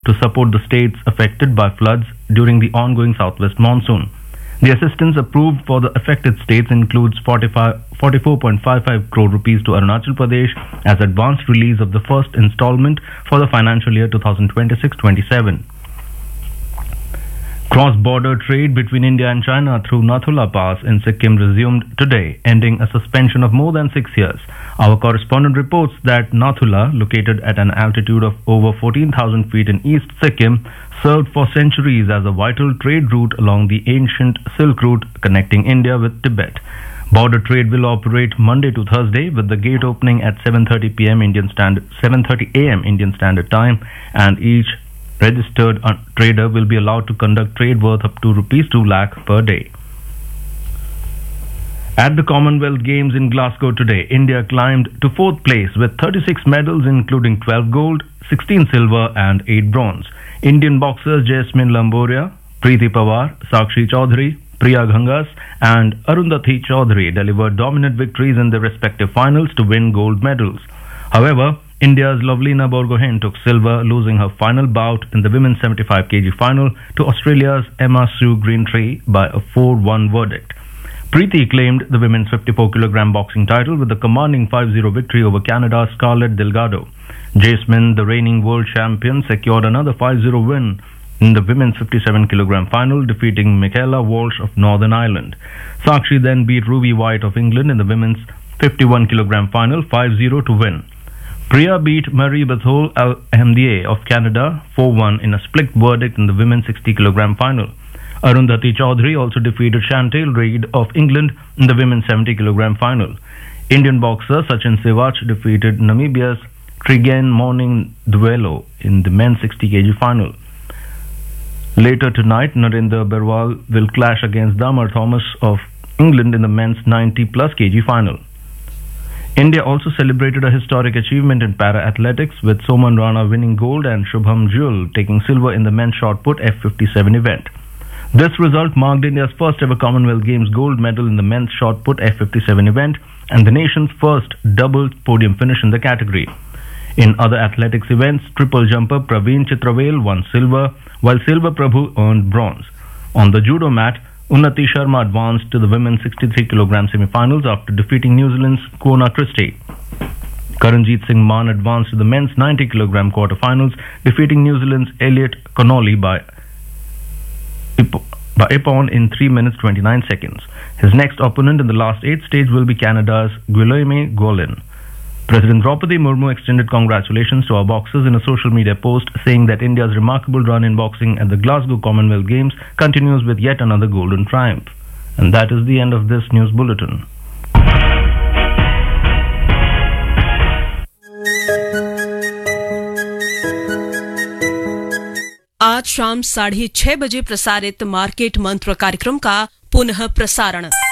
to support the states affected by floods during the ongoing southwest monsoon. The assistance approved for the affected states includes 44.55 crore rupees to Arunachal Pradesh as advanced release of the first installment for the financial year 2026-27. Cross-border trade between India and China through Nathula Pass in Sikkim resumed today, ending a suspension of more than 6 years. Our correspondent reports that Nathula, located at an altitude of over 14,000 feet in East Sikkim, served for centuries as a vital trade route along the ancient Silk Route connecting India with Tibet. Border trade will operate Monday to Thursday, with the gate opening at 7:30 a.m. Indian Standard Time, and each registered trader will be allowed to conduct trade worth up to rupees 2 lakh per day. At the Commonwealth Games in Glasgow today, India climbed to 4th place with 36 medals, including 12 gold, 16 silver and 8 bronze. Indian boxers Jasmine Lamboria, Preeti Pawar, Sakshi Chaudhary, Priya Ghangas and Arundhati Chaudhary delivered dominant victories in their respective finals to win gold medals. However, India's Lovelina Borgohain took silver, losing her final bout in the women's 75 kg final to Australia's Emma Sue Greentree by a 4-1 verdict. Preeti claimed the women's 54 kg boxing title with a commanding 5-0 victory over Canada's Scarlett Delgado. Jasmine, the reigning world champion, secured another 5-0 win in the women's 57 kg final, defeating Michaela Walsh of Northern Ireland. Sakshi then beat Ruby White of England in the women's 51 kg final 5-0 to win. Priya beat Marie Bethol Al-Ahmadieh of Canada 4-1 in a split verdict in the women's 60 kg final. Arundhati Chaudhary also defeated Chantal Reid of England in the women's 70 kg final. Indian boxer Sachin Sivach defeated Namibia's Trigen Morning Duelo in the men's 60 kg final. Later tonight, Narendra Berwal will clash against Damar Thomas of England in the men's 90+ kg final. India also celebrated a historic achievement in para-athletics, with Soman Rana winning gold and Shubham Jewel taking silver in the men's shot put F57 event. This result marked India's first ever Commonwealth Games gold medal in the men's shot put F57 event and the nation's first double podium finish in the category. In other athletics events, triple jumper Praveen Chitravel won silver, while Silver Prabhu earned bronze. On the judo mat, Unnati Sharma advanced to the women's 63 kg semi-finals after defeating New Zealand's Kona Christie. Karanjit Singh Mann advanced to the men's 90 kg quarter-finals, defeating New Zealand's Elliot Connolly by Ippon in 3 minutes 29 seconds. His next opponent in the last 8 stage will be Canada's Guillaume Golin. President Draupadi Murmu extended congratulations to our boxers in a social media post, saying that India's remarkable run in boxing at the Glasgow Commonwealth Games continues with yet another golden triumph. And that is the end of this news bulletin. आज शाम 6:30 बजे प्रसारित market मंत्र कार्यक्रम का पुनः प्रसारण